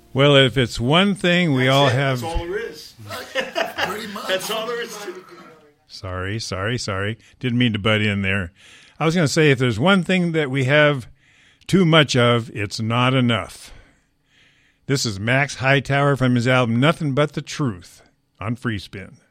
Well, if it's one thing we all have... That's all there is. Pretty much. That's all there is to it. Sorry. Didn't mean to butt in there. I was going to say, if there's one thing that we have too much of, it's not enough. This is Max Hightower from his album Nothing But the Truth on Free Spin.